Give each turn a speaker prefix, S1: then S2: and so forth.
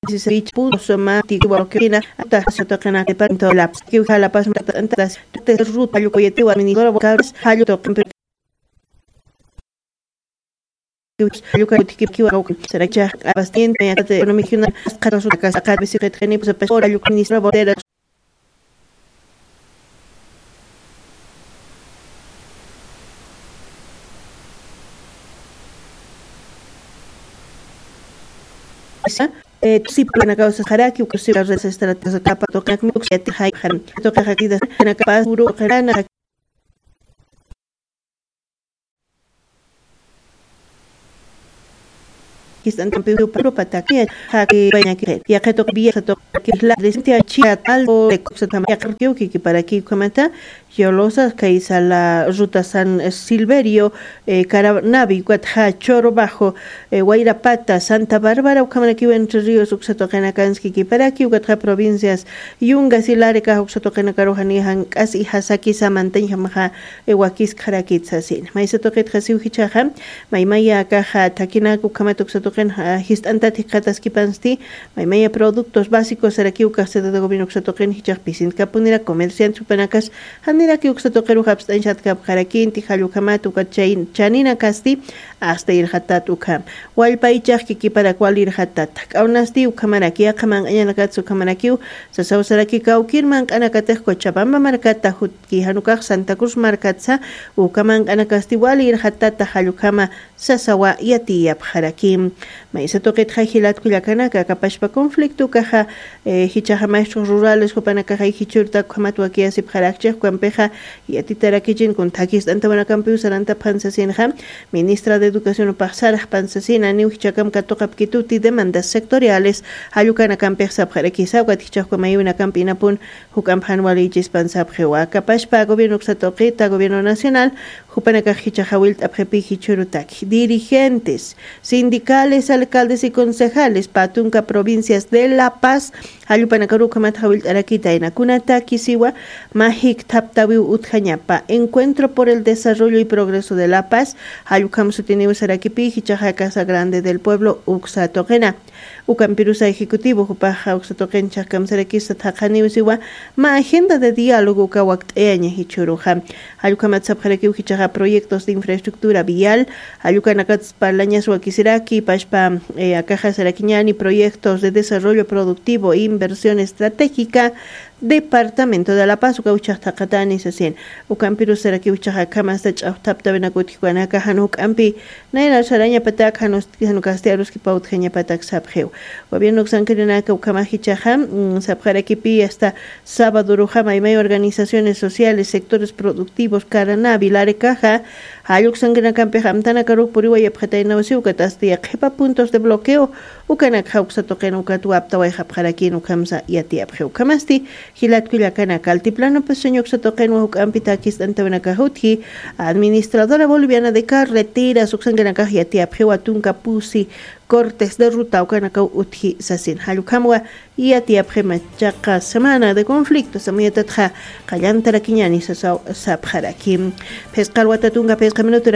S1: somático barquina hasta se tocan a departamento la que la paz tantas ruta yo coyete administrador vocales hallo tocan yo creo que será ya bastante económica una caso casa acá bicicleta ni pues por yo ministra botera si plana causa haraki que se las estrategias capa toca que se te hay toca aquí de na capaz duro grana que están campeando para pataquia que vayan que ya que toca bien que la resistencia chica algo de cosa también que para aquí comenta yo los que hizo la ruta San Silverio Caranavi Guatja Choro Bajo Guairapata Santa Bárbara ukamana entre ríos uxatokena kanski que para aquí Guatja provincias Yungas y Lareca uxatokena karojanihan casi hasaki samanteña maja wakis karakitsasin maisa toket hasiu hichaha maimaya caja takina ukamato uxatoken histanta tikatas kipansti maimaya productos básicos araki ukaseta de gobierno uxatoken hichah pisin kapunira comerciante supanakas mira que uxatokeru habstan chatkap harakin tijalukamato kachain chanina kasti hasta irhatat ukam walpaichaj kiki para cual irhatat aunasti ukamaraki akaman ayanakatsu kamaraki sasawsaraki kaukirman anakataj cochabamba markata hutki hanukaj Santa Cruz markatsa ukaman anakasti wali irhatat halukama sasawa yatiyap harakim maisa toket hajilat kuyakanaka kapashpa conflicto kaja hichaja maestros rurales hupanaka hichurta kamatu aquí asip harakchej kwampeja yatitarakichin con takis antabana campeus saranta pansasinja ministra de Educación Pasar Pansasina New Hichakam Katokap Kituti demandas sectoriales Hayukana Campech Sabjarekisa Guatichacuamayuna Campina Pun Hukampan Walichis Pansabjewa Capashpa Gobierno Xatoqueta Gobierno Nacional Jupanaka Hichahawilt Abjepi Hichurutaki dirigentes sindicales alcaldes y concejales Patunca provincias de La Paz Hayupanakaru Kamathawilt Arakita en Akunata Kisiwa Mahik Taptawi Utjañapa Encuentro por el Desarrollo y Progreso de La Paz Hayukam Sutini Sarakipi, Hichaja Casa Grande del Pueblo, Uxatogena. Ucampirusa Ejecutivo, Jupaja, Uxatogen, Chakam Sarakista, Tajaniusiwa, Ma Agenda de Diálogo, Kawakteaña, Hichuruja. Hayukamatzapjareki, Hichaja Proyectos de Infraestructura Vial, Hayukanakats Parlañas Wakisiraki, Pashpa, Akaja Sarakiñani, Proyectos de Desarrollo Productivo e Inversión Estratégica, Departamento de La Paz, Ukauchajtakatani, Sasien, Ucampiru Saraki, Uchaja Kamas, Tapta Benakutikuanaka, Hanuk Ampi, Naira Saraña Patak, Hanukastiarus, Kipautjeña Patak Sabjeu. Gobierno Xancarinaka, Ukamahichaja, Sabjarakipi, hasta Sábado Rujama y May organizaciones sociales, sectores productivos, Caranavi, Larecaja, Hayuk Sanganacampe, Hamtana Karuk, Puriwa y Abjatainausi, Ukatastia, Jepa puntos de bloqueo, Ukanak Hauxatoken, Ukatuapta, Wajapjarakin, Ukamsa y Atiapjeu. Kamasti, Hilat Kuyakanaka, Altiplano Peseño Xatoken, Wahukampitakis, Antabenakahutki, administradora boliviana de carreteras, Uxanganaka y Atiapjeu, Atunca Pusi, cortes de ruta Ukanaka Utji Sasin, Halukamwa y Atiapje Machaca, semana de conflictos, Amiatatja, Kayantarakiñani, Sabjarakim, Pescal Watatunga, Pesca Minuto.